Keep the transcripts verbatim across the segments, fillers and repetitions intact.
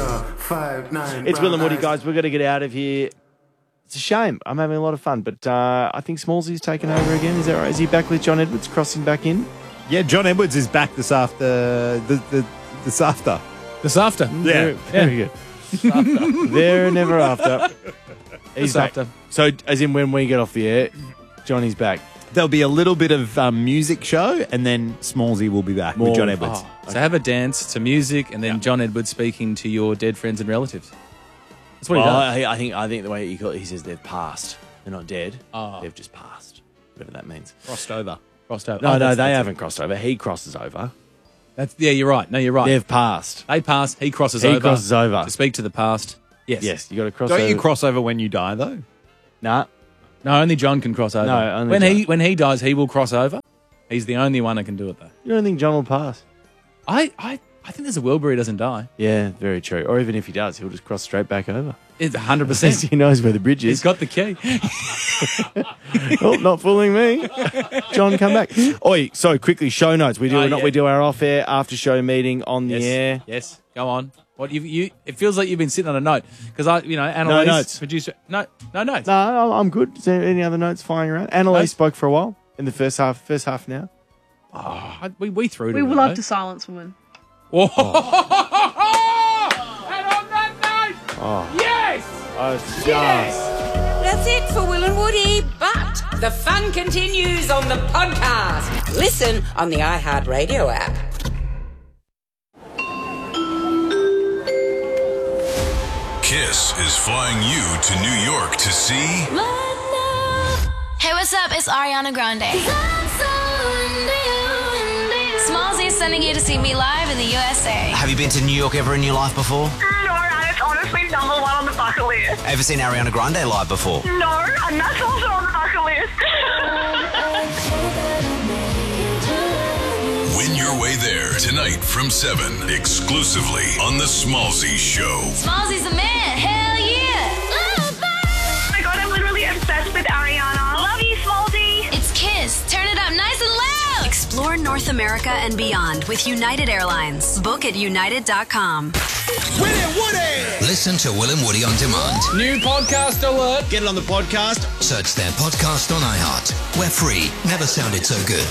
five, nine, it's Will and Woody, guys. We've got to get out of here. It's a shame. I'm having a lot of fun, but uh, I think Smallsy's taken over again. Is that right? Is he back with John Edwards crossing back in? Yeah, John Edwards is back this after. The, the, this after. This after. Yeah. Very, very Yeah. good. There and never after. He's This back. after. So, as in when we get off the air, Johnny's back. There'll be a little bit of um, music show, and then Smallsy will be back More- with John Edwards. Oh, so have a dance to music, and then John Edwards speaking to your dead friends and relatives. That's what he Well, does. I, I think I think the way he, call it, he says they've passed. They're not dead. Oh. They've just passed. Whatever that means. Crossed over. Crossed over. No, Oh, no, that's- they that's- haven't crossed over. He crosses over. That's, yeah, you're right. No, you're right. They've passed. They pass. He crosses He over. crosses over. To speak to the past. Yes. Yes, you got to cross Don't over. you cross over when you die, though? Nah. No, only John can cross over. No, only when John. he when he dies, he will cross over. He's the only one that can do it, though. You don't think John will pass? I, I, I think there's a world where he does't die. Yeah, very true. Or even if he does, he'll just cross straight back over. It's one hundred percent. He knows where the bridge He's is. got the key. Oh, not fooling me. John, come back. Oi, so quickly, show notes. We do Oh, not. yeah. We do our off-air after-show meeting on the yes. air. Yes. Go on. What you you? It feels like you've been sitting on a note because I, you know, Annalise, notes. producer. No, no notes. No, I'm- I'm good. Is there any other notes flying around? Annalise Notes? spoke for a while in the first half. First half now. I, we we threw. We to would her, love though. to silence women. Oh. And on that note, yes, Oh, yes. That's it for Will and Woody, but the fun continues on the podcast. Listen on the iHeartRadio app. Kiss is flying you to New York to see Hey, what's up? It's Ariana Grande. Smallzy is sending you to see me live in the U S A. Have you been to New York ever in your life before? No, and it's honestly number one on the bucket list. Ever seen Ariana Grande live before? No, and that's also on the bucket list. Win your way there tonight from seven, exclusively on The Smallzy Show. Smallzy's the man. Hell yeah. Oh my god, I'm literally obsessed with Ariana. Love you, Smallzy. It's Kiss. Turn it up nice and loud. Explore North America and beyond with United Airlines. Book at united dot com. Will and Woody! Listen to Will and Woody on demand. New podcast alert. Get it on the podcast. Search their podcast on iHeart. We're free. Never sounded so good.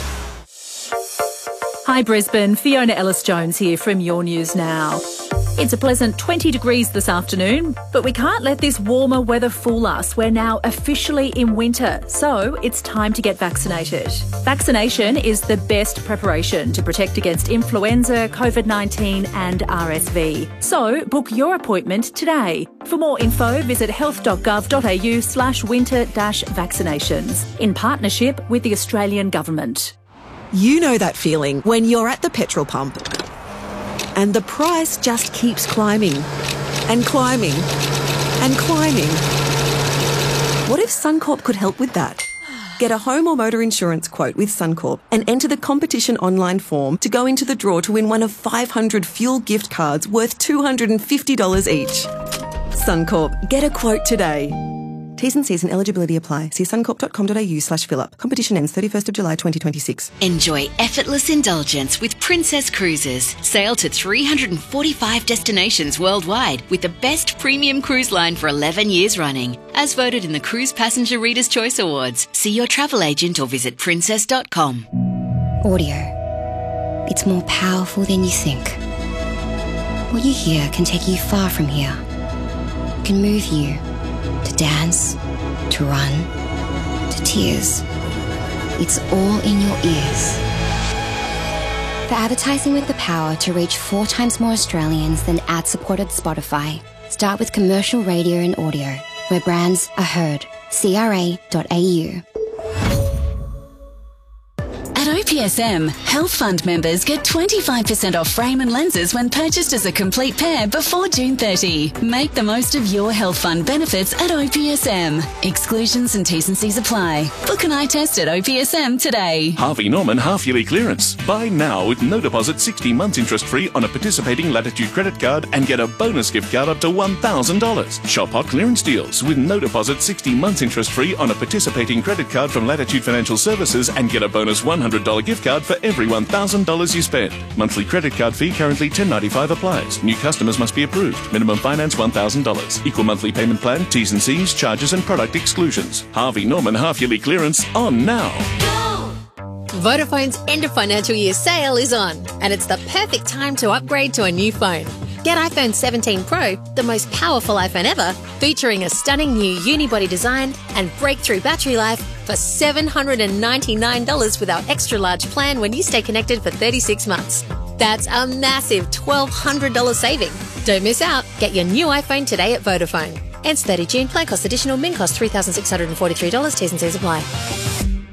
Hi Brisbane, Fiona Ellis-Jones here from Your News Now. It's a pleasant twenty degrees this afternoon, but we can't let this warmer weather fool us. We're now officially in winter, so it's time to get vaccinated. Vaccination is the best preparation to protect against influenza, COVID nineteen and R S V. So book your appointment today. For more info, visit health dot gov dot a u slash winter dash vaccinations in partnership with the Australian Government. You know that feeling when you're at the petrol pump and the price just keeps climbing and climbing and climbing. What if Suncorp could help with that? Get a home or motor insurance quote with Suncorp and enter the competition online form to go into the draw to win one of five hundred fuel gift cards worth two hundred fifty dollars each. Suncorp, get a quote today. T's and C's and eligibility apply. See suncorp dot com dot a u slash fill up. Competition ends thirty-first of July twenty twenty-six. Enjoy effortless indulgence with Princess Cruises. Sail to three hundred forty-five destinations worldwide with the best premium cruise line for eleven years running. As voted in the Cruise Passenger Reader's Choice Awards. See your travel agent or visit princess dot com. Audio. It's more powerful than you think. What you hear can take you far from here. It can move you to dance, to run, to tears. It's all in your ears. For advertising with the power to reach four times more Australians than ad-supported Spotify, start with commercial radio and audio, where brands are heard. C R A dot A U. At O P S M, Health Fund members get twenty-five percent off frame and lenses when purchased as a complete pair before June thirtieth. Make the most of your Health Fund benefits at O P S M. Exclusions and T's and C's apply. Book an eye test at O P S M today. Harvey Norman half-yearly clearance. Buy now with no deposit, sixty months interest-free on a participating Latitude credit card and get a bonus gift card up to one thousand dollars. Shop hot clearance deals with no deposit, sixty months interest-free on a participating credit card from Latitude Financial Services and get a bonus one hundred dollars gift card for every one thousand dollars you spend. Monthly credit card fee currently ten dollars ninety-five applies. New customers must be approved. Minimum finance one thousand dollars. Equal monthly payment plan, T's and C's, charges and product exclusions. Harvey Norman half-yearly clearance on now. Vodafone's end of financial year sale is on, and it's the perfect time to upgrade to a new phone. Get iPhone seventeen Pro, the most powerful iPhone ever, featuring a stunning new unibody design and breakthrough battery life for seven hundred ninety-nine dollars with our extra large plan when you stay connected for thirty-six months. That's a massive twelve hundred dollars saving. Don't miss out. Get your new iPhone today at Vodafone. Ends thirtieth of June. Plan cost additional. Min cost three thousand six hundred forty-three dollars. T's and C's apply.